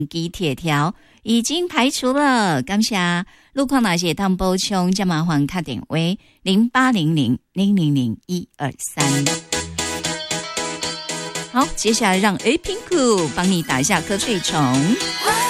机铁条已经排除了，感谢路况哪些当补充，加麻烦卡点为0800000123。好，接下来让 A Pinku 帮你打一下瞌睡虫。